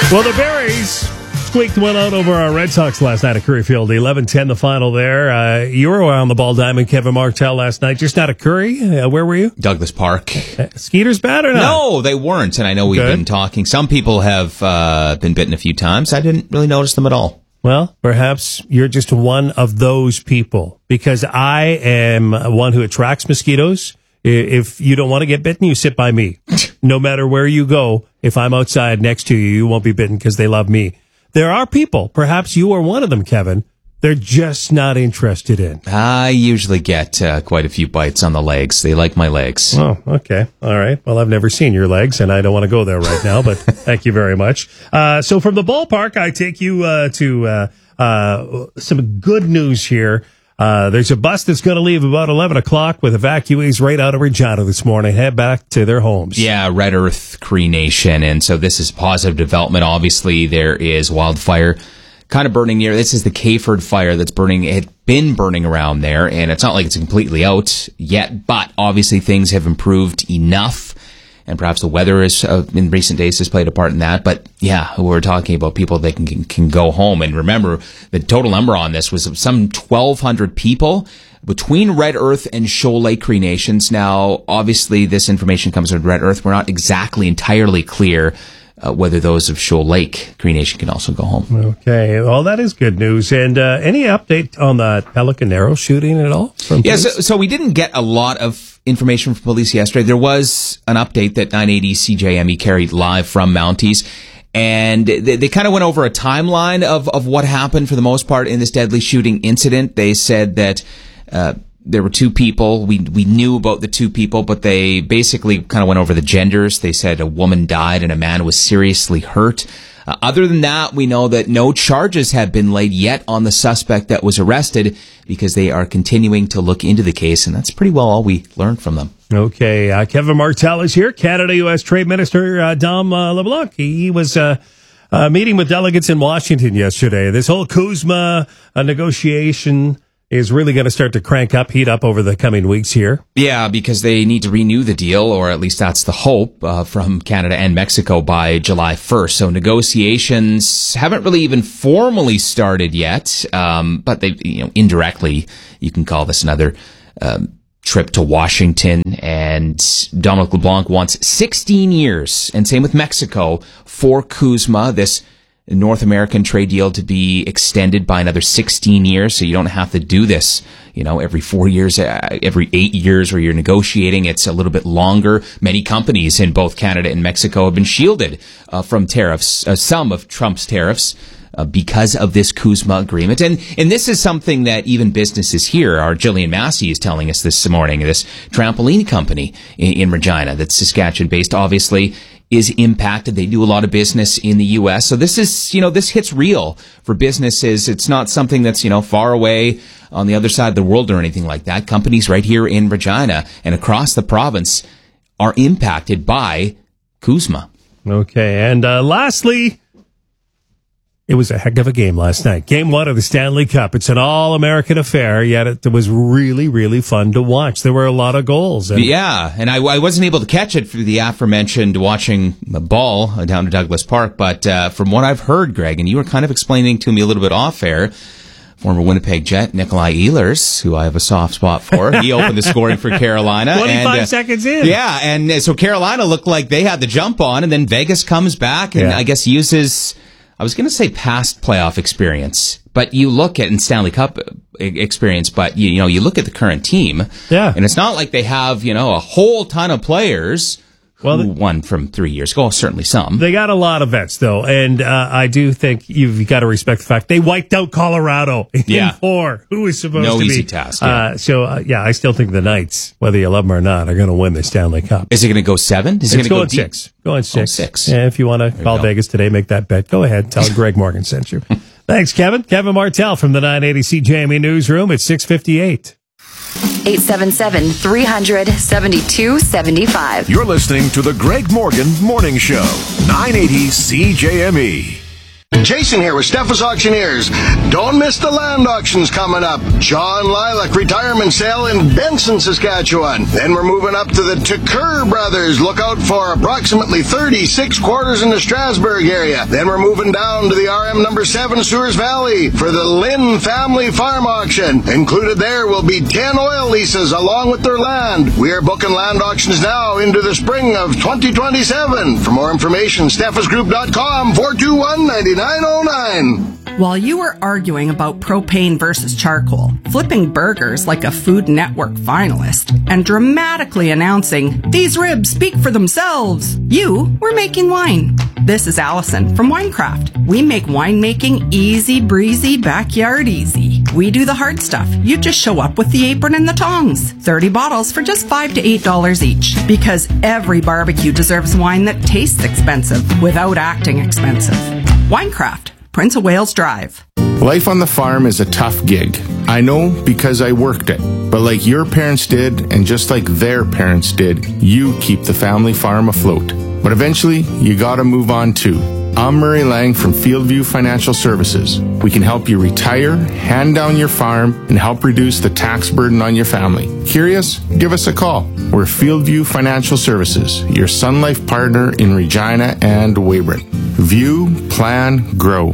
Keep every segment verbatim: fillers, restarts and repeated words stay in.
Well, the Berries squeaked one out over our Red Sox last night at Curry Field. eleven ten the final there. Uh, you were on the ball diamond, Kevin Martell, last night. Just not at Curry. Uh, where were you? Douglas Park. Uh, Skeeters bad or not? No, they weren't. And I know we've Good. been talking. Some people have uh, been bitten a few times. I didn't really notice them at all. Well, perhaps you're just one of those people, because I am one who attracts mosquitoes. I- If you don't want to get bitten, you sit by me. No matter where you go, if I'm outside next to you, you won't be bitten because they love me. There are people, perhaps you are one of them, Kevin, they're just not interested in. I usually get uh, quite a few bites on the legs. They like my legs. Oh, okay. All right. Well, I've never seen your legs, and I don't want to go there right now, but thank you very much. Uh, so from the ballpark, I take you uh, to uh, uh, some good news here. Uh, there's a bus that's going to leave about eleven o'clock with evacuees right out of Regina this morning, head back to their homes. Yeah, Red Earth Cree Nation. And so this is positive development. Obviously, there is wildfire kind of burning near. This is the Cayford fire that's burning. It had been burning around there, and it's not like it's completely out yet, but obviously things have improved enough. And perhaps the weather is uh, in recent days has played a part in that. But yeah, we're talking about people that can, can can go home. And remember, the total number on this was some twelve hundred people between Red Earth and Shoal Lake Cree Nations. Now, obviously, this information comes from Red Earth. We're not exactly entirely clear uh, whether those of Shoal Lake Cree Nation can also go home. Okay. Well, that is good news. And uh, any update on that Pelican Arrow shooting at all? From Yeah, police? so, so we didn't get a lot of information from police yesterday. There was an update that nine eighty C J M E carried live from Mounties, and they, they kind of went over a timeline of, of what happened for the most part in this deadly shooting incident. They said that uh, there were two people. We we knew about the two people, but they basically kind of went over the genders. They said a woman died and a man was seriously hurt. Uh, other than that, we know that no charges have been laid yet on the suspect that was arrested, because they are continuing to look into the case, and that's pretty well all we learned from them. Okay, uh, Kevin Martell is here. Canada-U S Trade Minister uh, Dom uh, LeBlanc. He, he was uh, uh, meeting with delegates in Washington yesterday. This whole CUSMA uh, negotiation is really going to start to crank up, heat up over the coming weeks here. Yeah, because they need to renew the deal, or at least that's the hope, uh, from Canada and Mexico by July first. So negotiations haven't really even formally started yet, um, but they, you know, indirectly, you can call this another um, trip to Washington. And Dominic LeBlanc wants sixteen years, and same with Mexico, for CUSMA, this North American trade deal, to be extended by another sixteen years, so you don't have to do this, you know, every four years, uh, every eight years where you're negotiating. It's a little bit longer. Many companies in both Canada and Mexico have been shielded uh, from tariffs, uh, some of Trump's tariffs, uh, because of this CUSMA agreement. And and this is something that even businesses here, our Jillian Massey is telling us this morning, this trampoline company in, in Regina that's Saskatchewan-based, obviously, is impacted. They do a lot of business in the U S. So this is, you know, this hits real for businesses. It's not something that's, you know, far away on the other side of the world or anything like that. Companies right here in Regina and across the province are impacted by CUSMA. Okay, and uh, lastly, it was a heck of a game last night. Game one of the Stanley Cup. It's an all-American affair, yet it was really, really fun to watch. There were a lot of goals. And Yeah, and I, I wasn't able to catch it for the aforementioned watching the ball down to Douglas Park, but uh, from what I've heard, Greg, and you were kind of explaining to me a little bit off air, former Winnipeg Jet Nikolai Ehlers, who I have a soft spot for, he opened the scoring for Carolina. twenty-five and, uh, seconds in. Yeah, and uh, so Carolina looked like they had the jump on, and then Vegas comes back and Yeah. I guess uses, I was going to say past playoff experience, but you look at in Stanley Cup experience, but you, you know, you look at the current team, Yeah. and it's not like they have, you know, a whole ton of players Well, who won from three years ago. Certainly some. They got a lot of vets, though, and uh, I do think you've got to respect the fact they wiped out Colorado in Yeah. four. Who is supposed No to be? easy task, yeah. Uh, so, uh, yeah, I still think the Knights, whether you love them or not, are going to win the Stanley Cup. Is it going to go seven? Is it It's going going to go deep? six. Going six. Oh, six. Yeah, if you want to call go. Vegas today, make that bet. Go ahead. Tell Greg Morgan sent you. Thanks, Kevin. Kevin Martell from the nine eighty C J M E Newsroom at six fifty-eight. eight seven seven, three hundred, seventy-two seventy-five. You're listening to the Greg Morgan Morning Show, nine eighty C J M E. Jason here with Steffes Auctioneers. Don't miss the land auctions coming up. John Lilac retirement sale in Benson, Saskatchewan. Then we're moving up to the Tucker Brothers. Look out for approximately thirty-six quarters in the Strasbourg area. Then we're moving down to the R M number seven Sewers Valley for the Lynn Family Farm Auction. Included there will be ten oil leases along with their land. We are booking land auctions now into the spring of twenty twenty-seven. For more information, steffes group dot com, four two one, nine nine oh nine. While you were arguing about propane versus charcoal, flipping burgers like a Food Network finalist, and dramatically announcing, "These ribs speak for themselves," you were making wine. This is Allison from Winecraft. We make winemaking easy breezy, backyard easy. We do the hard stuff. You just show up with the apron and the tongs. thirty bottles for just five to eight dollars each. Because every barbecue deserves wine that tastes expensive without acting expensive. Winecraft, Prince of Wales Drive. Life on the farm is a tough gig. I know because I worked it. But like your parents did, and just like their parents did, you keep the family farm afloat. But eventually, you gotta move on too. I'm Murray Lang from Fieldview Financial Services. We can help you retire, hand down your farm, and help reduce the tax burden on your family. Curious? Give us a call. We're Fieldview Financial Services, your Sun Life partner in Regina and Weyburn. View, plan, grow.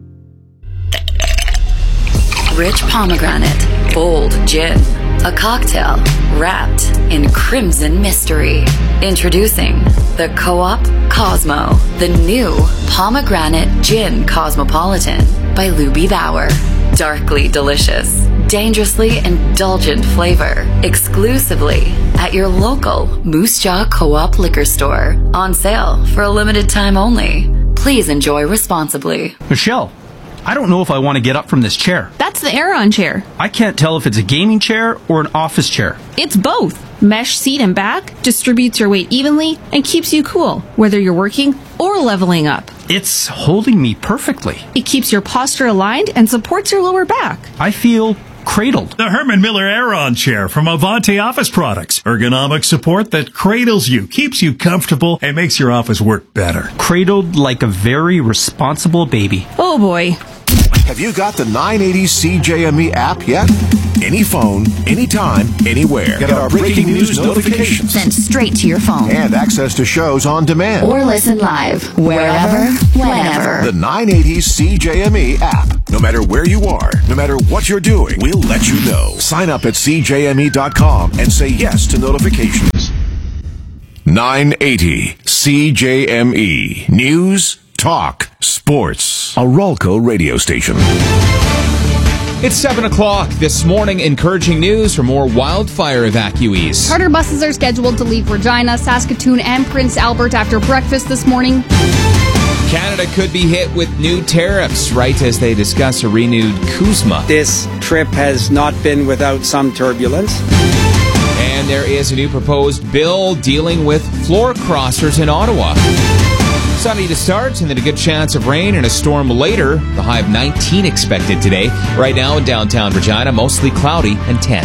Rich pomegranate, bold gin, a cocktail wrapped in crimson mystery. Introducing the Co-op Cosmo, the new pomegranate gin cosmopolitan by Luby Bauer. Darkly delicious, dangerously indulgent flavor, exclusively at your local Moose Jaw Co-op liquor store. On sale for a limited time only. Please enjoy responsibly. Michelle, I don't know if I want to get up from this chair. That's the Aeron chair. I can't tell if it's a gaming chair or an office chair. It's both. Mesh seat and back distributes your weight evenly and keeps you cool, whether you're working or leveling up. It's holding me perfectly. It keeps your posture aligned and supports your lower back. I feel cradled. The Herman Miller Aeron chair from Avanti Office Products. Ergonomic support that cradles you, keeps you comfortable, and makes your office work better. Cradled like a very responsible baby. Oh boy. Have you got the nine eighty C J M E app yet? Any phone, anytime, anywhere. Get our breaking news notifications Sent straight to your phone. and access to shows on demand. Or listen live, wherever, whenever. The nine eighty C J M E app. No matter where you are, no matter what you're doing, we'll let you know. Sign up at c j m e dot com and say yes to notifications. nine eighty C J M E. News, talk, sports. A Rolco radio station. It's seven o'clock this morning. Encouraging news for more wildfire evacuees. Charter buses are scheduled to leave Regina, Saskatoon, and Prince Albert after breakfast this morning. Canada could be hit with new tariffs right as they discuss a renewed CUSMA. This trip has not been without some turbulence. And there is a new proposed bill dealing with floor crossers in Ottawa. Sunny to start, and then a good chance of rain and a storm later. The high of nineteen expected today. Right now in downtown Regina, mostly cloudy and ten.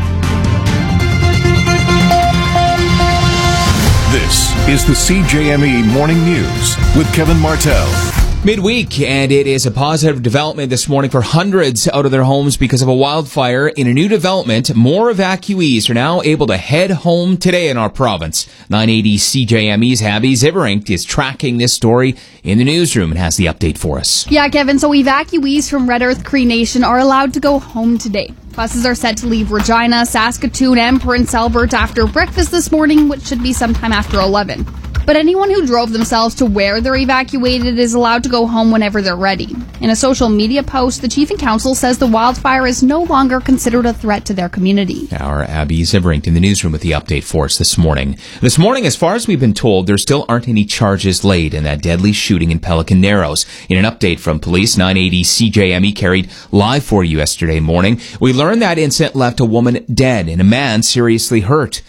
This is the C J M E Morning News with Kevin Martell. Midweek, and it is a positive development this morning for hundreds out of their homes because of a wildfire. In a new development, more evacuees are now able to head home today in our province. nine eighty C J M E's Abby Ziverink is tracking this story in the newsroom and has the update for us. Yeah, Kevin, so evacuees from Red Earth Cree Nation are allowed to go home today. Buses are set to leave Regina, Saskatoon, and Prince Albert after breakfast this morning, which should be sometime after eleven. But anyone who drove themselves to where they're evacuated is allowed to go home whenever they're ready. In a social media post, the Chief and Council says the wildfire is no longer considered a threat to their community. Our Abby Ziverink in the newsroom with the update for us this morning. This morning, as far as we've been told, there still aren't any charges laid in that deadly shooting in Pelican Narrows. In an update from police, nine eighty C J M E carried live for you yesterday morning. We learned that incident left a woman dead and a man seriously hurt.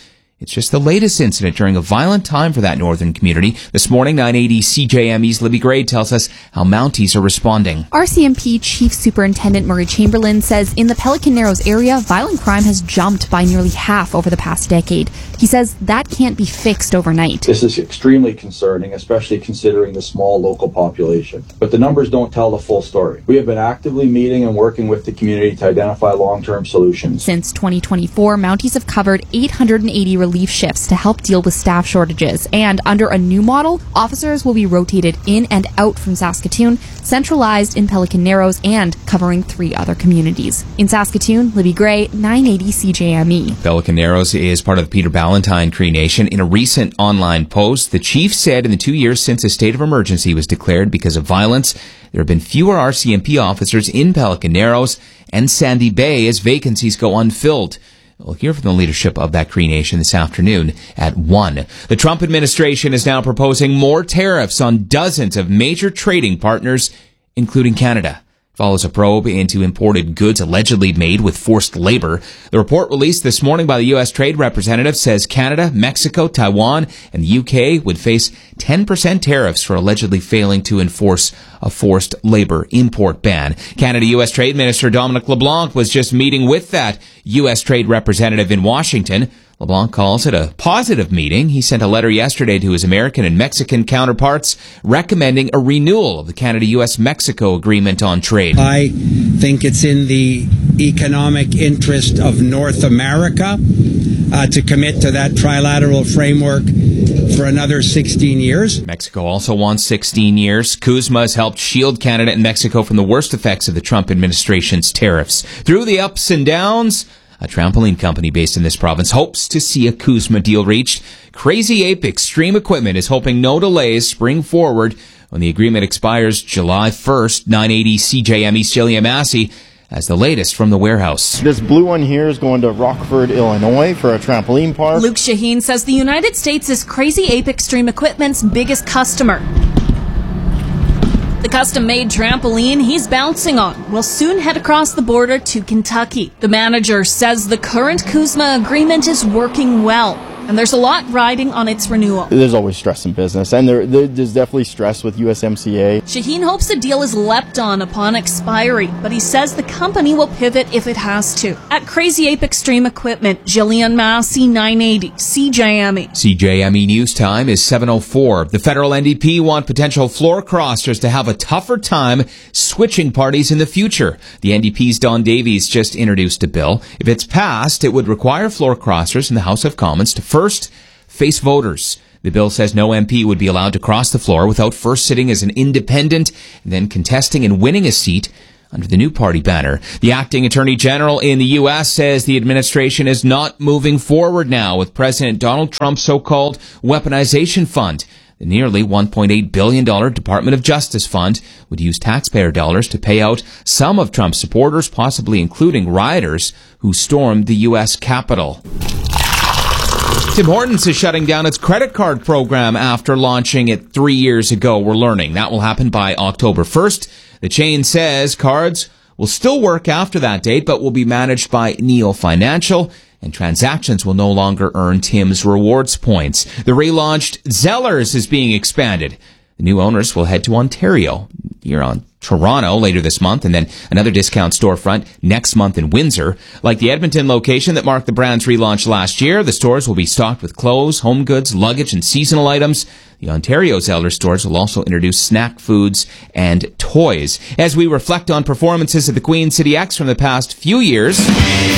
It's just the latest incident during a violent time for that northern community. This morning, nine eighty C J M E's Libby Gray tells us how Mounties are responding. R C M P Chief Superintendent Murray Chamberlain says in the Pelican Narrows area, violent crime has jumped by nearly half over the past decade. He says that can't be fixed overnight. This is extremely concerning, especially considering the small local population. But the numbers don't tell the full story. We have been actively meeting and working with the community to identify long-term solutions. Since twenty twenty-four, Mounties have covered eight hundred eighty relief shifts to help deal with staff shortages. And under a new model, officers will be rotated in and out from Saskatoon, centralized in Pelican Narrows, and covering three other communities. In Saskatoon, Libby Gray, nine eighty C J M E. Pelican Narrows is part of the Peter Ballantyne Cree Nation. In a recent online post, the chief said in the two years since a state of emergency was declared because of violence, there have been fewer R C M P officers in Pelican Narrows and Sandy Bay as vacancies go unfilled. We'll hear from the leadership of that Cree Nation this afternoon at one. The Trump administration is now proposing more tariffs on dozens of major trading partners, including Canada. Follows a probe into imported goods allegedly made with forced labor. The report released this morning by the U S Trade Representative says Canada, Mexico, Taiwan, and the U K would face ten percent tariffs for allegedly failing to enforce a forced labor import ban. Canada U S Trade Minister Dominic LeBlanc was just meeting with that U S Trade Representative in Washington. LeBlanc calls it a positive meeting. He sent a letter yesterday to his American and Mexican counterparts recommending a renewal of the Canada-U S Mexico Agreement on Trade. I think it's in the economic interest of North America uh, to commit to that trilateral framework for another sixteen years. Mexico also wants sixteen years. CUSMA has helped shield Canada and Mexico from the worst effects of the Trump administration's tariffs. Through the ups and downs, a trampoline company based in this province hopes to see a CUSMA deal reached. Crazy Ape Extreme Equipment is hoping no delays spring forward when the agreement expires July first. nine eighty C J M E's Jillian Massey has the latest from the warehouse. This blue one here is going to Rockford, Illinois for a trampoline park. Luke Shaheen says the United States is Crazy Ape Extreme Equipment's biggest customer. The custom-made trampoline he's bouncing on will soon head across the border to Kentucky. The manager says the current CUSMA agreement is working well, and there's a lot riding on its renewal. There's always stress in business, and there, there, there's definitely stress with U S M C A. Shaheen hopes the deal is leapt on upon expiry, but he says the company will pivot if it has to. At Crazy Ape Extreme Equipment, Jillian Massey, nine eighty C J M E. C J M E News Time is seven oh four. The federal N D P want potential floor crossers to have a tougher time switching parties in the future. The N D P's Don Davies just introduced a bill. If it's passed, it would require floor crossers in the House of Commons to first face voters. The bill says no M P would be allowed to cross the floor without first sitting as an independent and then contesting and winning a seat under the new party banner. The acting attorney general in the U S says the administration is not moving forward now with President Donald Trump's so-called weaponization fund. The nearly one point eight billion dollars Department of Justice fund would use taxpayer dollars to pay out some of Trump's supporters, possibly including rioters who stormed the U S Capitol. Tim Hortons is shutting down its credit card program after launching it three years ago. We're learning that will happen by October first. The chain says cards will still work after that date, but will be managed by Neo Financial, and transactions will no longer earn Tim's rewards points. The relaunched Zellers is being expanded. The new owners will head to Ontario, here on Toronto later this month, and then another discount storefront next month in Windsor. Like the Edmonton location that marked the brand's relaunch last year, the stores will be stocked with clothes, home goods, luggage, and seasonal items. The Ontario Zeller stores will also introduce snack foods and toys. As we reflect on performances at the Queen City X from the past few years,